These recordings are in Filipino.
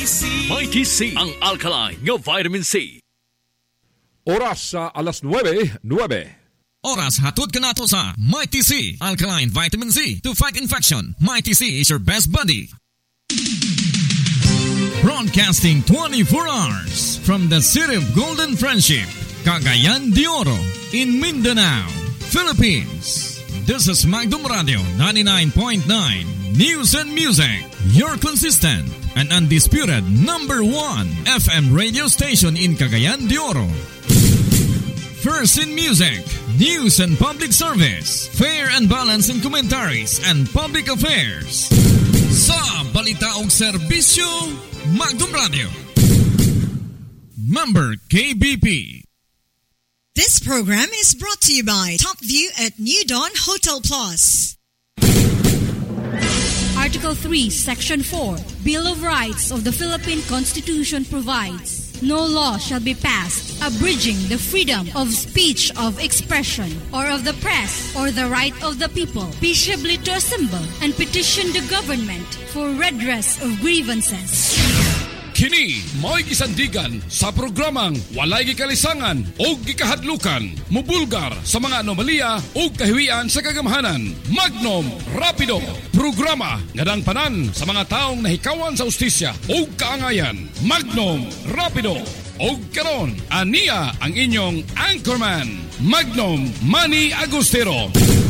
Mighty C, ang alkaline nga vitamin C. Oras sa alas 9:09. Oras hatod ka nato sa Mighty C, alkaline vitamin C to fight infection. Mighty C is your best buddy. Broadcasting 24 hours from the city of Golden Friendship, Cagayan de Oro, in Mindanao, Philippines. This is Magdum Radio 99.9 News and Music, your consistent and undisputed number 1 FM radio station in Cagayan de Oro. First in music, news and public service, fair and balance in commentaries and public affairs. Sa balita og serbisyo, Magdum Radio. Member KBP. This program is brought to you by Top View at New Dawn Hotel Plus. Article 3, Section 4, Bill of Rights of the Philippine Constitution provides, no law shall be passed abridging the freedom of speech, of expression, or of the press, or the right of the people peaceably to assemble and petition the government for redress of grievances. Kini mo'y gisandigan sa programang walay gikalisangan o gikahadlukan, mubulgar sa mga anomalya o kahiwian sa kagamhanan. Magnum Rapido, programa nga panan sa mga taong nahikawan sa ustisya o kaangayan. Magnum Rapido. O karon, aniya ang inyong anchorman, Magnum Manny Agustero.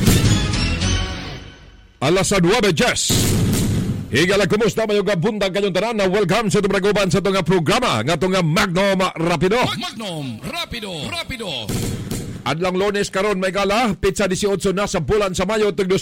Alas 9:10. Higala, kumusta mayong buntag kanyong tanan na welcome sa tumraguban sa itong programa nga itong Magnum Rapido. Magnum Rapido. Adlang Lunes karon may gala, pizza 18 na sa bulan sa Mayo itong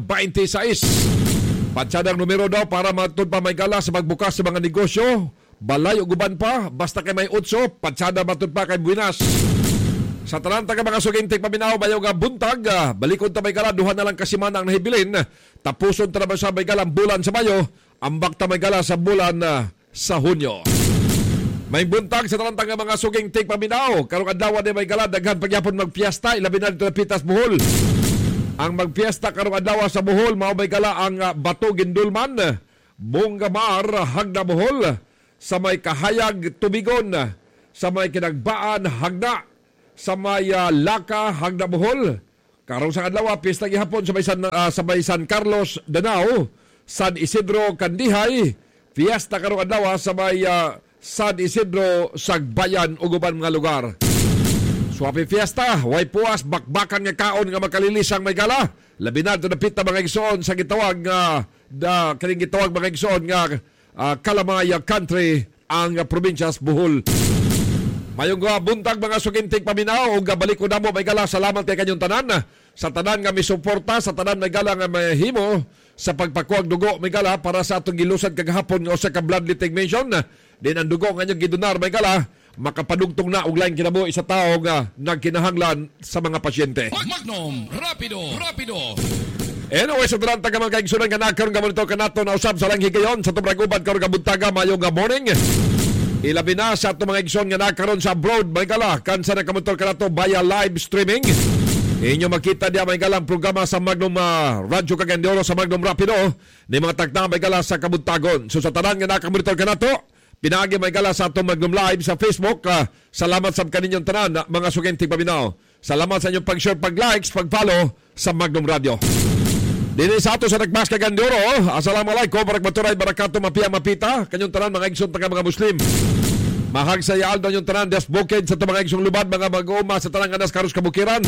2026. Patsadang numero daw para matod pa may gala sa magbukas sa mga negosyo. Balay o guban pa, basta kay may 8, patsada matod pa kay buwinas. Sa talanta ka mga sugintik paminaw, bayaw nga buntag, balikon ta may gala, duha na lang kasimana ang nahibilin. Tapuson ta naman sa may gala bulan sa Mayo, ambak ta may gala sa bulan sa Hunyo. May buntag sa talanta nga mga sugintik paminaw, karong adlaw ni may gala, daghan pagyapon magpiesta, ilabi na dito na Pitas Bohol. Ang magpiesta karong adlaw sa Bohol, mao may gala ang Bato Gindulman, Bungamar, Hagna Bohol, sa may Kahayag Tubigon, sa may Kinagbaan, Hagna, sa may Laka, Hagna Bohol. Karong sa adlaw, pista gihapon sa may San Carlos, Danao, San Isidro, Kandihay, fiesta karong adlaw sa may San Isidro, Sagbayan, uguban mga lugar. Swapi fiesta, way puas, bakbakan nga kaon nga makalilisang may gala. Labi na ito na pita mga igsoon sa gitawag kaning gitawag mga igsoon nga Kalamaya Country, ang provinsyas Bohol. Mayong buntag mga sugintig paminaw, gabalik ko na mo may gala, salamat kay kanyong tanan. Sa tanan nga may suporta, sa tanan may gala nga may himo, sa pagpakuag dugo may gala para sa atong gilusad kagahapon o sa ka-blood litigation. Din ang dugo nga niyong gidonar may gala, makapadugtong na og laing kinabuhi sa tao nga nagkinahanglan sa mga pasyente. Magnum Rapido. Anyway, sa talanta ka mga kaigsunan nga nagkaroon ka monitor ka nato na usab sa lang higayon sa tumraguban karoon ka buntaga mayong morning. Ilabi na sa itong mga igsoon nga nagkaroon sa abroad, may gala, kansa na kamotor ka na ito via live streaming. Inyo makita diya may galang programa sa Magnum Radyo Cagayan de Oro sa Magnum Rapido, ni mga tagna may gala sa kabuntagon. So sa tanan nga nakamonitor ka na ito, pinaagi may gala sa itong Magnum Live sa Facebook. Salamat sa kaninyong tanan, mga suginting paminaw. Salamat sa inyong pag-share, pag-likes, pag-follow sa Magnum Radio. Dini sa ato sa Nagmas Cagayan de Oro, assalamualaikum, barakmaturay, barakato, mapia, mapita, kanyong tanan, mga igsoon taga mga Muslim. Mahag sa yaaldo yung tanan, des bukid sa mga igsoong lubad, mga mag-uuma sa tanang anas karos kabukiran.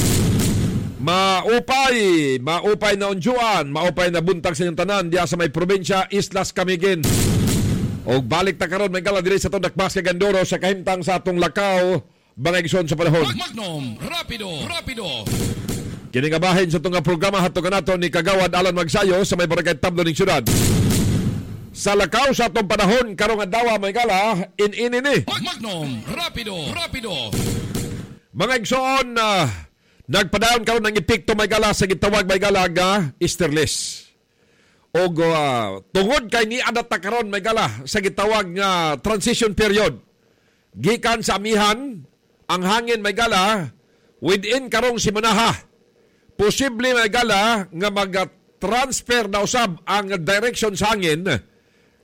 Maupay na unjuan, maupay na buntag sa inyong tanan, diya sa may probinsya, Islas Camiguin. O balik ta karon may gala diri sa itong Nagmas Cagayan de Oro sa kahimtang sa atong lakaw, mga igsoon sa panahon. Magnum Rapido. Kiningabahin sa itong programa hato ka nato ni Kagawad Alan Magsayo sa may barangay Tablo ng Syudad. Sa lakaw sa itong panahon, karong adlaw may gala, in-ini. Magnum Rapido. Mga igsoon, nagpadayon karon ng epekto may gala sa gitawag may gala nga Easterless. O tungod kay ni adat karon may gala sa gitawag nga transition period. Gikan sa amihan, ang hangin may gala, within karong simanaha. Posible may gala nga mag-transfer na usab ang direction sa hangin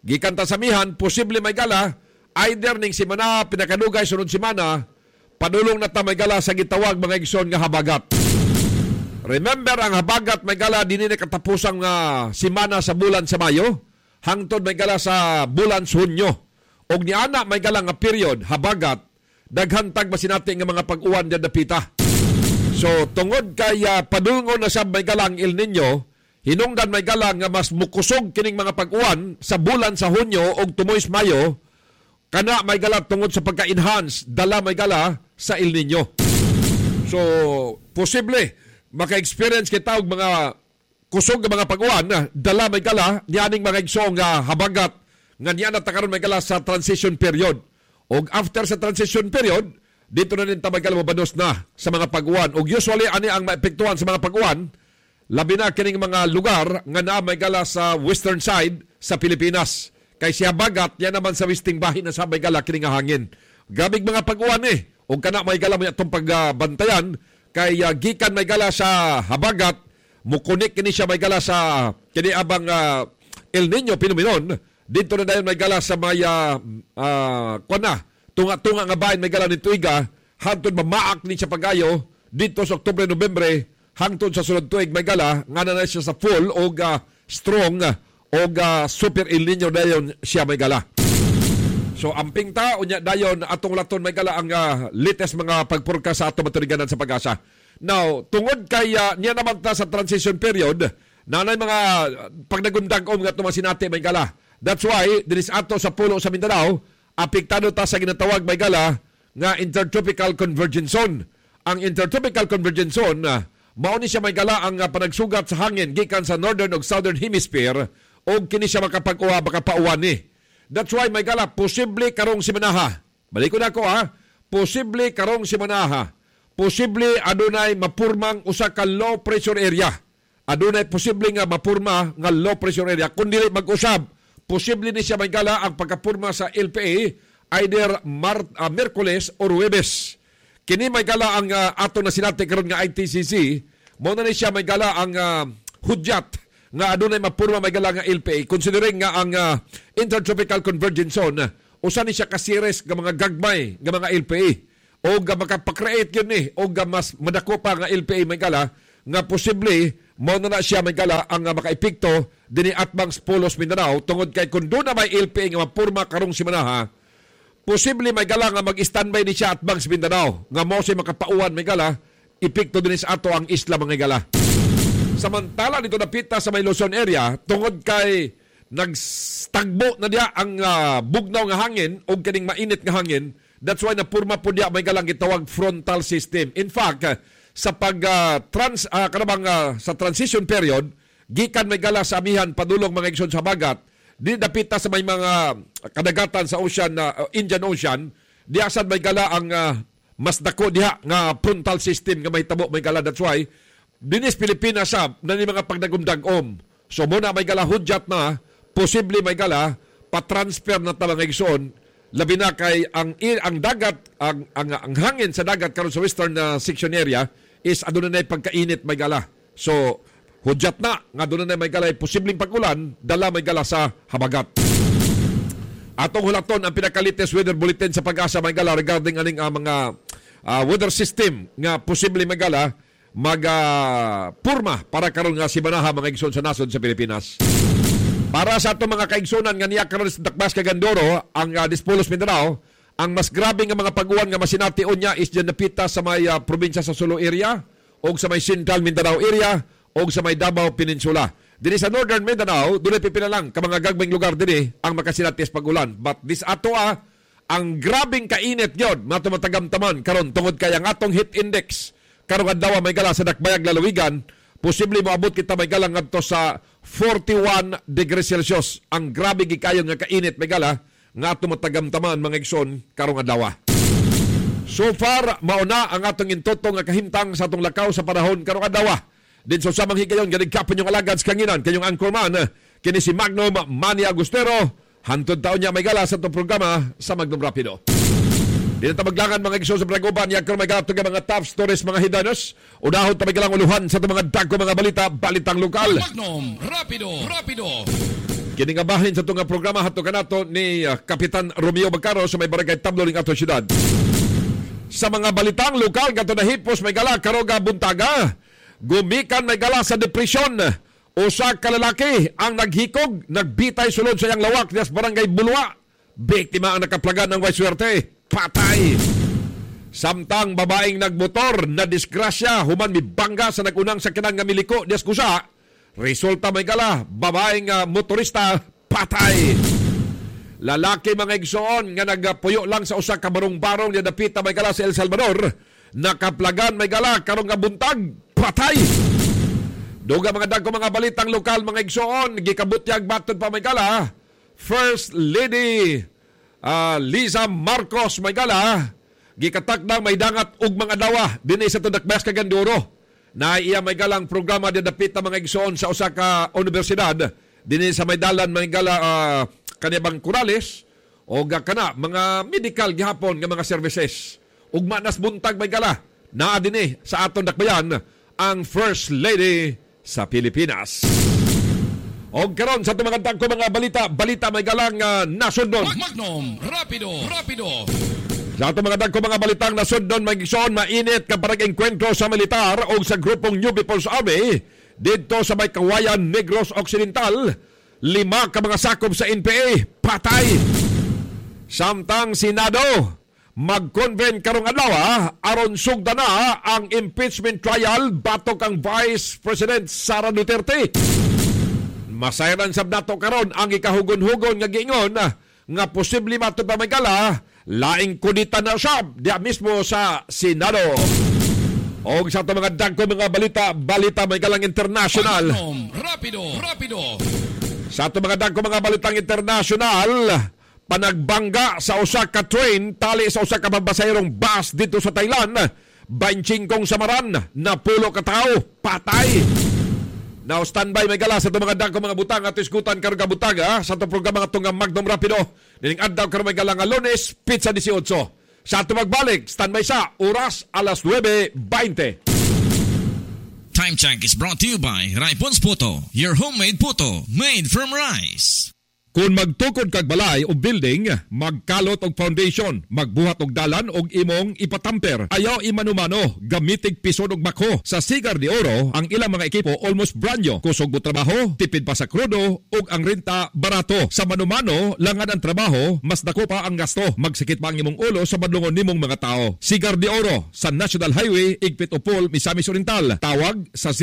Gikan ta samihan, posible may gala, either ning simana, pinakadugay, sunod simana, padulong na ta may gala sa gitawag mga igsoon nga habagat. Remember, ang habagat may gala, din na katapusang simana sa bulan sa Mayo, hangtod may gala sa bulan sa Hunyo. Og niana may gala nga period, habagat, daghantag masinati nga mga pag-uwan dyan napita. So, tungod kay padulngon na sa may gala ang El Nino, hinungdan may gala nga mas mukusog kining mga pag-uwan sa bulan sa Hunyo og tumoy sa Mayo, kana may gala tungod sa pagka-enhance, dala may gala sa El Nino. So, posible, maka-experience kita og mga kusog nga mga pag-uwan, dala may gala, niyaning mga igsong habagat, nga niya natakaroon may gala sa transition period. Og after sa transition period, dito na rin tamay gala mabanos na sa mga pag-uwan. Og usually, ani ang maepektuhan sa mga pag-uwan, labi na kining mga lugar nga na may gala sa western side sa Pilipinas. Kay siya bagat, yan naman sa westing bahin na sa may gala kining hangin. Gabig mga pag-uwan o kana may gala may itong pagbantayan, kay gikan may gala sa habagat, mukunik kini siya may gala sa kini abang El Nino Phenomenon, dito na dayon may gala sa may tunga-tunga nga bahin may gala ni Tuiga, hangtod mamaak ni siya pagayo, dito sa Oktubre, Nobyembre, hangtod sa sunod tuig may gala, nga na siya sa full o strong o super El Nino dayon siya may gala. So amping ta, unya dayon atong laton may gala ang latest mga pagpurka sa ato maturiganan sa Pag-asa. Now, tungod kay niya naman ta sa transition period, nanay mga pagnagundagom nga itong sinati may gala. That's why, dinis ato sa pulo sa Mindanao, apektado ta sa ginatawag may gala nga Intertropical Convergence Zone. Ang Intertropical Convergence Zone, mauni siya may gala ang panagsugat sa hangin gikan sa Northern ug Southern Hemisphere o kini siya makapag-uwa, makapauwan That's why may gala, posible karong simanaha. Balik ko na ako posible karong simanaha. Posible adunay mapurmang usa ka low pressure area. Adunay posible nga mapurma nga low pressure area. Kung dili mag-usab, posible ni siya may gala ang pagkapurma sa LPA either Miyerkules or Huwebes. Kini may gala ang ato na sinati karon nga ITCC, mo na ni siya may gala ang hudyat nga adunay mapurma may gala nga LPA, considering nga ang Intertropical Convergence Zone usa ni siya ka-series nga mga gagmay nga mga LPA o nga makapakreate yun o nga mas madako pa nga LPA may gala nga posible mo na siya may gala ang makaepekto dinhi atbang Pulos Mindanao tungod kay kung doon na may LPA nga mapurma karong simanaha, posible may gala nga mag-standby ni siya atbang Mindanao nga mo siya makapauwan may gala, epekto din sa ato ang isla mga gala. Samantala dito napita sa may Luzon area, tungod kay nagstagbo na diya ang bugnaw nga hangin o kining mainit nga hangin, that's why napurma po diya may galang gitawag frontal system. In fact, sa sa transition period, gikan may gala sa amihan padulong mga igsoon sa habagat, di napita sa may mga kadagatan sa ocean, Indian Ocean, diya sad may gala ang mas dako diha nga frontal system nga may tabo may gala. That's why dinis Pilipinas na ni mga pagnagumdag-om. So muna may gala hudyat na, posible may gala, patransfer na talang igsoon, labi na kay ang dagat, ang hangin sa dagat karon sa western section area is aduna na pagkainit may gala. So hudyat na, nga aduna na may gala, posibleng pag-ulan, dala may gala sa habagat. Atong hulaton ang pinaka-latest weather bulletin sa Pag-asa may gala regarding aning mga weather system nga posible may gala magpurma para karon nga simanaha mga igsoon sa nasod sa Pilipinas. Para sa ato mga kaigsonan nga niya karon sa Dakbas Cagandoro, ang Dispulos Mindanao, ang mas grabe nga mga pag-uwan nga masination niya is dyan napita sa may probinsya sa Sulu area o sa may Central Mindanao area o sa may Davao Peninsula. Dili sa Northern Mindanao, doon ay pipila lang ka mga gagbeng lugar din ang makasinatis pag-ulan. But this ato ang grabing kainit yun, matamatagam-taman karon tungod kay ang atong heat index karong adlaw may gala sa Dakbayag Lalawigan, posible moabot kita may gala ngadto sa 41 degrees Celsius. Ang grabe gikayon nga kainit may gala nga ato matagam-taman mga igsoon karong adlaw. So far mauna ang atong intoto nga kahimtang sa atong lakaw sa panahon karong adlaw. Din so samang higayon ganig kapon yung alagad sa kanginan kanyong anchorman kini si Magnom Manny Agustero. Hantod taon niya may gala sa itong programa sa Magnom Rapido. Di na maglangan mga igsoon sa Bragoban, yan kung may gato ka mga top stories, mga hidanos. Unahon ta uluhan sa itong mga dagko mga balita, balitang lokal. Magnom Rapido. Kiningabahin sa itong programa hato kanato ni Kapitan Romeo Bagcaro sa may barangay Tablo ng ato syudad. Sa mga balitang lokal kato na hipos may gala karoga buntaga, gumikan may gala sa depresyon. Usa ka lalaki ang naghikog, nagbitay sulod sa iyang lawak sa barangay Bulwa. Biktima ang nakaplagan ng wayswerte, patay. Samtang babaeng nagmotor na disgrasya human mibangga sa nagunang sakyanan nga miliko di Eskusa. Resulta may gala, babaeng motorista, patay. Lalaki mga igsoon nga nagpuyo lang sa usa ka barong-barong nga dapita may gala sa El Salvador, nakaplagan may gala karong nga buntag, patay. Duga mga dagko mga balitang lokal mga igsoon, gikabutyag baton pa may gala, First Lady Liza Marcos may gala, gikatakdang may dangat ug mga dawa dinhi sa Tudakbas Cagayan na iya may galang programa di dapit na mga igsoon sa usa ka universidad dinhi sa may dalan may gala kanibang Corales o kana mga medical gihapon nga mga services ug manas buntag may gala naa dinhi sa aton dakbayan ang First Lady sa Pilipinas. Og karon sa tumagantang ko mga balita may galang nasundon. Magnum Rapido. Sa ato mga dagko mga balitang nasud doon mag-igsoon, mainit ka parang enkwentro sa militar o sa grupong New People's Army dito sa may Kawayan, Negros Occidental. 5 ka mga sakop sa NPA, patay. Samtang Senado, mag-convene karong adlaw aron sugda na ang impeachment trial batok ang Vice President Sara Duterte. Masayran sab nato karon ang ikahugon-hugon nga giingon nga posible matud pa may gala laing kudita na siya diya mismo sa Senado. O sa ito mga dagko mga balita may galang international. Rapido. Sa ito mga dagko mga balitang international, panagbangga sa usa ka train tali sa usa ka pabasayrong bus dito sa Thailand. 25 samaran na pulo ka tao, patay. Now, standby may gala sa itong mga dagko mga butang at iskutan karong butaga sa itong programa nga itong Magnum Rapido. Niling addaw karong may gala nga Lunes, Pizza 18. Sa itong magbalik, standby sa oras alas 9:20. Time check is brought to you by Raipons Puto, your homemade puto made from rice. Kung magtukod kag balay o building, magkalot og foundation, magbuhat og dalan og imong ipatamper. Ayaw imanumano, gamitig pisod og bako. Sa Sigar de Oro, ang ilang mga ekipo almost brand new. Kusog mo trabaho, tipid pa sa krudo, og ang renta barato. Sa manumano, langad ang trabaho, mas dako pa ang gasto. Magsikit pa ang imong ulo sa badlungon nimong mga tao. Sigar de Oro, sa National Highway, Igpit Upol, Misamis Oriental. Tawag sa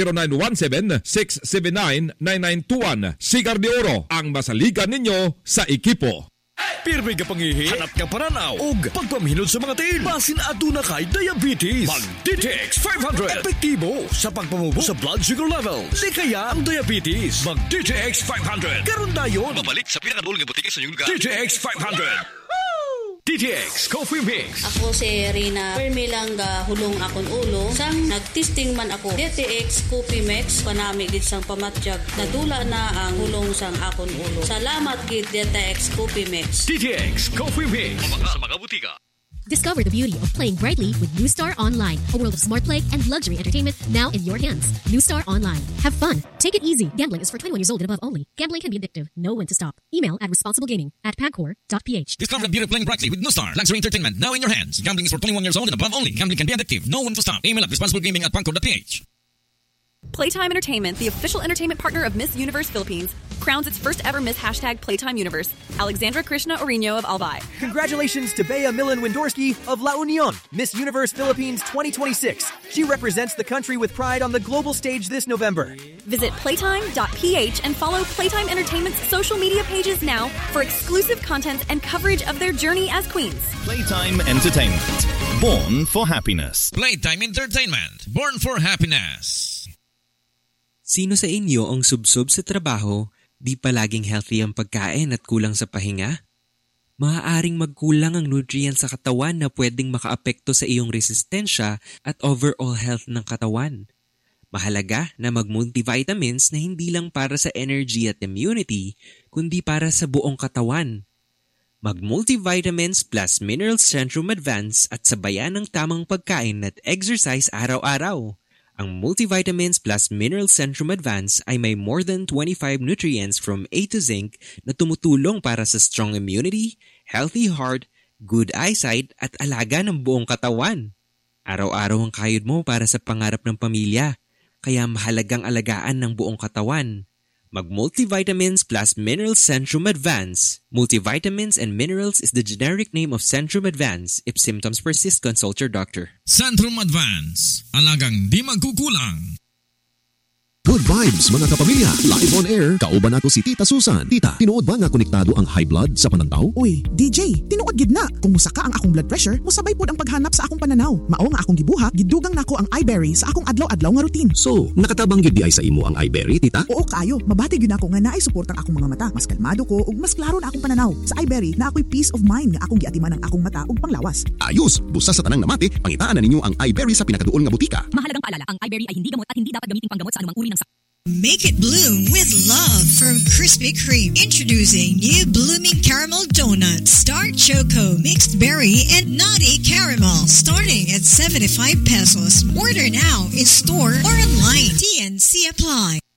0917-679-9921. Sigar de Oro, ang masaligan ninyo sa ekipo. Pirmi ka pangihi, hanap ka pananaw, ug pagpamhinod sa mga tiil. Basin aduna kay diabetes. Mag-DTX 500. Epektibo sa pagpamubo sa blood sugar levels. Di kaya ang diabetes. Mag-DTX 500. Karon dayon. Babalik sa pinakadul nga butika sa inyong lugar. DTX 500. DTX Coffee Mix. Ako si Rina. Permi lang hulong akong ulo. Sang nagtesting man ako. DTX Coffee Mix. Panami gid sang pamatjag. Nadula na ang hulong sang akong ulo. Salamat gid DTX Coffee Mix. DTX Coffee Mix. Sa mga butika. Discover the beauty of playing brightly with New Star Online, a world of smart play and luxury entertainment now in your hands. New Star Online. Have fun. Take it easy. Gambling is for 21 years old and above only. Gambling can be addictive. Know when to stop. Email at responsiblegaming@pagcor.ph. Discover the beauty of playing brightly with New Star luxury entertainment now in your hands. Gambling is for 21 years old and above only. Gambling can be addictive. Know when to stop. Email at responsiblegaming@pagcor.ph. Playtime Entertainment, the official entertainment partner of Miss Universe Philippines, crowns its first ever Miss #Playtime Universe, Alexandra Krishna Orino of Albay. Congratulations to Bea Millen Windorski of La Union, Miss Universe Philippines 2026. She represents the country with pride on the global stage this November. Visit playtime.ph and follow Playtime Entertainment's social media pages now for exclusive content and coverage of their journey as queens. Playtime Entertainment, born for happiness. Playtime Entertainment, born for happiness. Sino sa inyo ang subsob sa trabaho, di palaging healthy ang pagkain at kulang sa pahinga? Maaaring magkulang ang nutrients sa katawan na pwedeng makaapekto sa iyong resistensya at overall health ng katawan. Mahalaga na mag-multivitamins na hindi lang para sa energy at immunity, kundi para sa buong katawan. Mag-multivitamins plus Mineral Centrum Advance at sabayan ng tamang pagkain at exercise araw-araw. Ang Multivitamins Plus Mineral Centrum Advance ay may more than 25 nutrients from A to Zinc na tumutulong para sa strong immunity, healthy heart, good eyesight at alaga ng buong katawan. Araw-araw ang kayod mo para sa pangarap ng pamilya, kaya mahalagang alagaan ng buong katawan. Mag-Multivitamins Plus Mineral Centrum Advance. Multivitamins and Minerals is the generic name of Centrum Advance. If symptoms persist, consult your doctor. Centrum Advance. Alagang di magkukulang. Good vibes mga kapamilya. Live on air, kauban nato si Tita Susan. Tita, tinuod ba nga konektado ang high blood sa panantaw? Uy, DJ, tinuod gid na. Kung musaka ang akong blood pressure, musabay pod ang paghanap sa akong pananaw. Mao nga akong gibuhat, gidugang nako ang iBerry sa akong adlaw-adlaw nga routine. So, nakatabang gid di ay sa imo ang iBerry, Tita? Oo kayo, mabati gyud nako nga naay suportang akong mga mata. Mas kalmado ko ug mas klaro na akong pananaw. Sa iBerry na ako'y peace of mind nga akong giatiman ang akong mata ug panglawas. Ayos, busa sa tanang namati, pangitaan na ninyo ang iBerry sa pinakaduol nga butika. Mahalagang paalala, ang iBerry ay hindi gamot at hindi dapat gamitin panggamot sa anumang uri ng sakit. Make it bloom with love from Krispy Kreme. Introducing new blooming caramel donuts. Star Choco, mixed berry, and nutty caramel. Starting at 75 pesos. Order now in store or online. TNC apply.